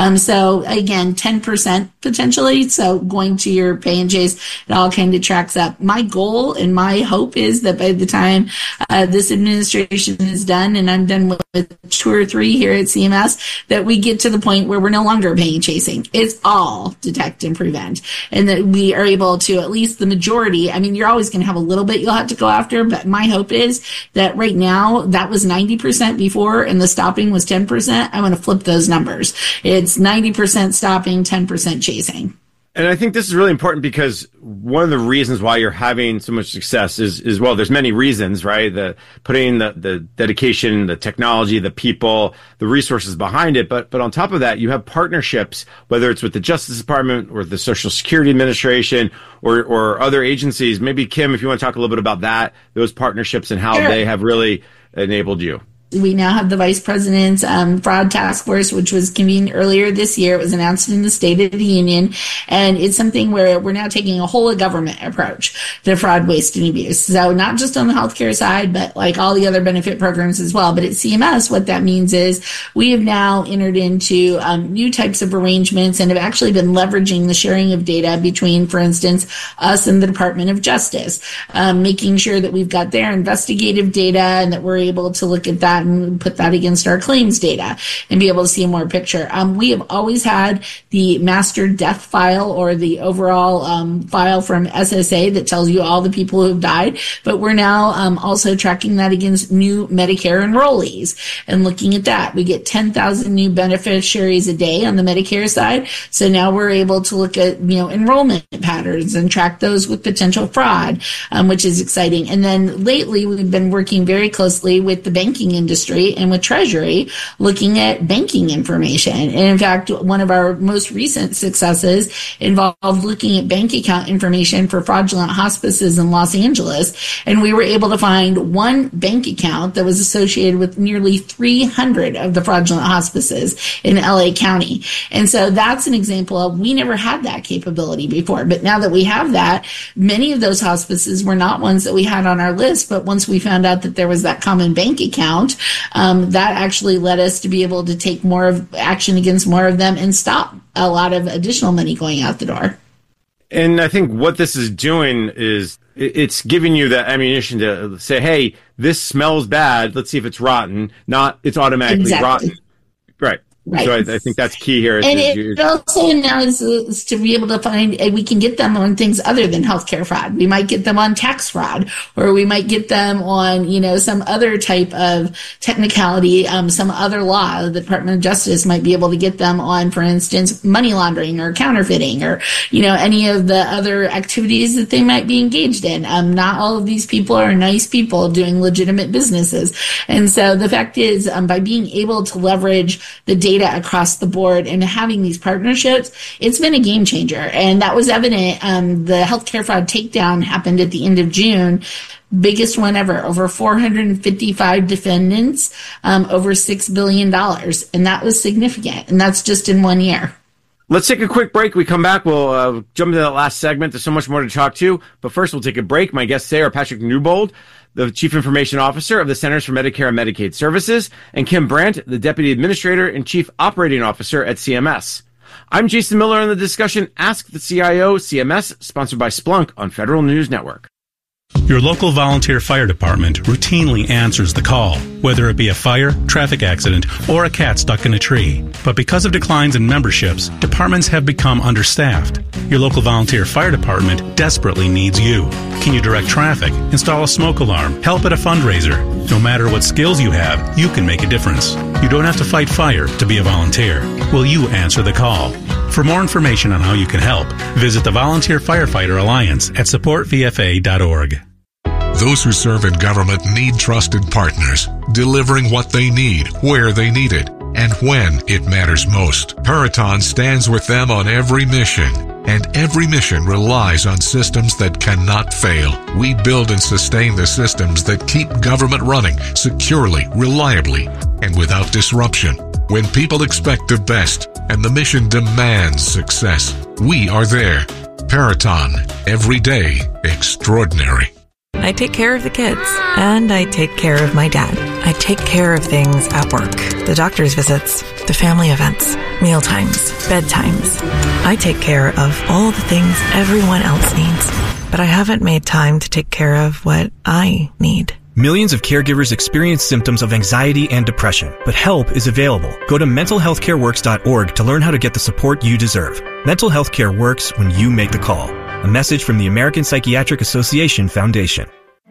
So again, 10% potentially. So going to your P&Js, it all kind of tracks up. My goal and my hope is that by the time this administration is done, and I'm done with 2 or 3 here at CMS, that we get to the point where we're no longer pain chasing. It's all detect and prevent. And that we are able to, at least the majority, I mean, you're always going to have a little bit you'll have to go after, but my hope is that right now, that was 90% before and the stopping was 10%. I want to flip those numbers. It's 90% stopping, 10% chasing. And I think this is really important because one of the reasons why you're having so much success is well, there's many reasons, right? Putting the dedication, the technology, the people, the resources behind it. But on top of that, you have partnerships, whether it's with the Justice Department or the Social Security Administration or other agencies. Maybe Kim, if you want to talk a little bit about that, those partnerships and how they have really enabled you. We now have the Vice President's fraud task force, which was convened earlier this year. It was announced in the State of the Union. And it's something where we're now taking a whole of government approach to fraud, waste, and abuse. So not just on the healthcare side, but like all the other benefit programs as well. But at CMS, what that means is we have now entered into new types of arrangements and have actually been leveraging the sharing of data between, for instance, us and the Department of Justice, making sure that we've got their investigative data and that we're able to look at that and put that against our claims data and be able to see a more picture. We have always had the master death file or the overall file from SSA that tells you all the people who have died, but we're now also tracking that against new Medicare enrollees and looking at that. We get 10,000 new beneficiaries a day on the Medicare side, so now we're able to look at enrollment patterns and track those with potential fraud, which is exciting. And then lately we've been working very closely with the banking industry and with Treasury looking at banking information. And in fact, one of our most recent successes involved looking at bank account information for fraudulent hospices in Los Angeles. And we were able to find one bank account that was associated with nearly 300 of the fraudulent hospices in LA County. And so that's an example of we never had that capability before. But now that we have that, many of those hospices were not ones that we had on our list. But once we found out that there was that common bank account, that actually led us to be able to take more of action against more of them and stop a lot of additional money going out the door. And I think what this is doing is it's giving you the ammunition to say, hey, this smells bad. Let's see if it's rotten. Not it's automatically rotten. Right. Right. So I think that's key here. And it also now is to be able to find, we can get them on things other than healthcare fraud. We might get them on tax fraud, or we might get them on, some other type of technicality, some other law. The Department of Justice might be able to get them on, for instance, money laundering or counterfeiting or, any of the other activities that they might be engaged in. Not all of these people are nice people doing legitimate businesses. And so the fact is, by being able to leverage the data data across the board and having these partnerships, it's been a game changer. And that was evident. The healthcare fraud takedown happened at the end of June. Biggest one ever, over 455 defendants, over $6 billion. And that was significant. And that's just in 1 year. Let's take a quick break. We come back. We'll jump into that last segment. There's so much more to talk to. But first, we'll take a break. My guests today are Patrick Newbold, the Chief Information Officer of the Centers for Medicare and Medicaid Services, and Kim Brandt, the Deputy Administrator and Chief Operating Officer at CMS. I'm Jason Miller on the discussion Ask the CIO CMS, sponsored by Splunk on Federal News Network. Your local volunteer fire department routinely answers the call, whether it be a fire, traffic accident, or a cat stuck in a tree. But because of declines in memberships, departments have become understaffed. Your local volunteer fire department desperately needs you. Can you direct traffic, install a smoke alarm, help at a fundraiser? No matter what skills you have, you can make a difference. You don't have to fight fire to be a volunteer. Will you answer the call? For more information on how you can help, visit the Volunteer Firefighter Alliance at supportvfa.org. Those who serve in government need trusted partners, delivering what they need, where they need it, and when it matters most. Peraton stands with them on every mission, and every mission relies on systems that cannot fail. We build and sustain the systems that keep government running securely, reliably, and without disruption. When people expect the best and the mission demands success, we are there. Peraton, every day extraordinary. I take care of the kids, and I take care of my dad. I take care of things at work, the doctor's visits, the family events, mealtimes, bedtimes. I take care of all the things everyone else needs, but I haven't made time to take care of what I need. Millions of caregivers experience symptoms of anxiety and depression, but help is available. Go to mentalhealthcareworks.org to learn how to get the support you deserve. Mental health care works when you make the call. A message from the American Psychiatric Association Foundation.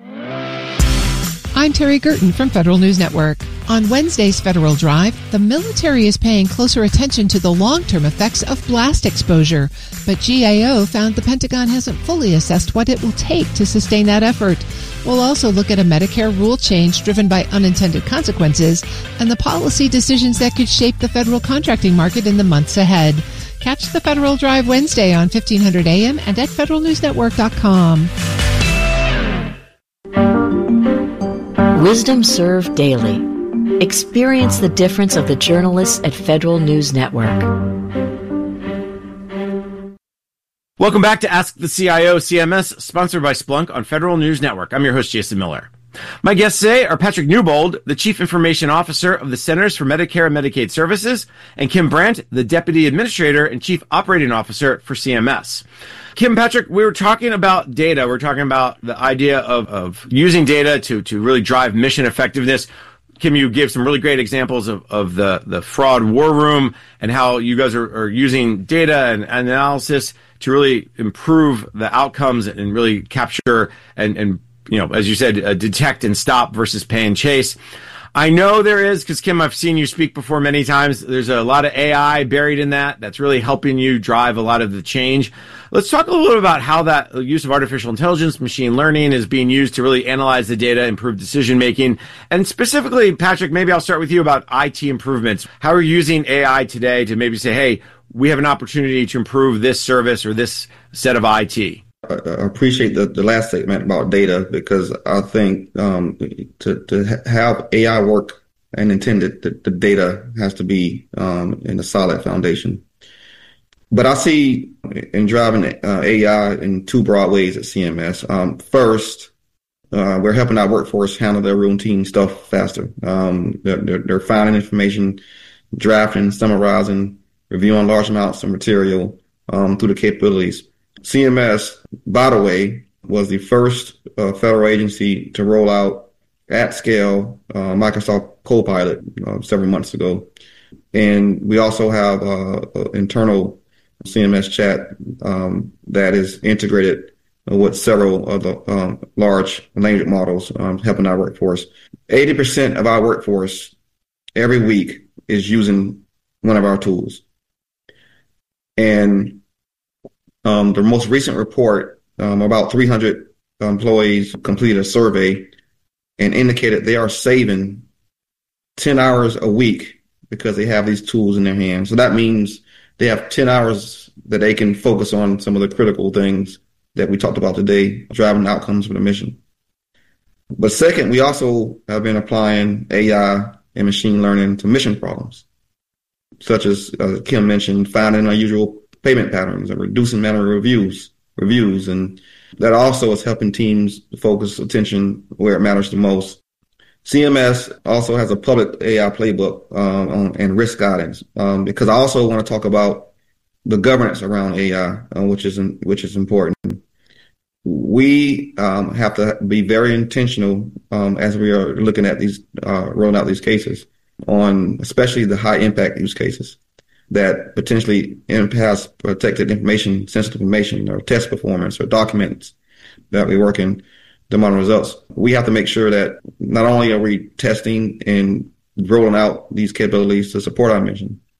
I'm Terry Gerton from Federal News Network. On Wednesday's Federal Drive, the military is paying closer attention to the long-term effects of blast exposure, but GAO found the Pentagon hasn't fully assessed what it will take to sustain that effort. We'll also look at a Medicare rule change driven by unintended consequences and the policy decisions that could shape the federal contracting market in the months ahead. Catch the Federal Drive Wednesday on 1500 AM and at federalnewsnetwork.com. Wisdom Served Daily. Experience the difference of the journalists at Federal News Network. Welcome back to Ask the CIO CMS, sponsored by Splunk on Federal News Network. I'm your host, Jason Miller. My guests today are Patrick Newbold, the Chief Information Officer of the Centers for Medicare and Medicaid Services, and Kim Brandt, the Deputy Administrator and Chief Operating Officer for CMS. Kim, Patrick, we were talking about data. We're talking about the idea of using data to really drive mission effectiveness. Kim, you gave some really great examples of the fraud war room and how you guys are using data and analysis to really improve the outcomes and really capture and you know, as you said, detect and stop versus pay and chase. I know there is, because Kim, I've seen you speak before many times. There's a lot of AI buried in that's really helping you drive a lot of the change. Let's talk a little bit about how that use of artificial intelligence, machine learning is being used to really analyze the data, improve decision making. And specifically, Patrick, maybe I'll start with you about IT improvements. How are you using AI today to maybe say, hey, we have an opportunity to improve this service or this set of IT? I appreciate the last statement about data, because I think to have AI work and intended, the data has to be in a solid foundation. But I see in driving AI in two broad ways at CMS. First, we're helping our workforce handle their routine stuff faster. They're finding information, drafting, summarizing, reviewing large amounts of material through the capabilities. CMS, by the way, was the first federal agency to roll out at scale Microsoft Copilot several months ago. And we also have internal CMS chat that is integrated with several of the large language models helping our workforce. 80% of our workforce every week is using one of our tools. And the most recent report, about 300 employees completed a survey and indicated they are saving 10 hours a week because they have these tools in their hands. So that means they have 10 hours that they can focus on some of the critical things that we talked about today, driving outcomes for the mission. But second, we also have been applying AI and machine learning to mission problems, such as Kim mentioned, finding unusual payment patterns and reducing manual reviews. And that also is helping teams focus attention where it matters the most. CMS also has a public AI playbook and risk guidance, because I also want to talk about the governance around AI, which is important. We have to be very intentional as we are looking at these rolling out these cases on especially the high impact use cases that potentially impact protected information, sensitive information, or test performance or documents that we work in to monitor results. We have to make sure that not only are we testing and rolling out these capabilities to support our mission,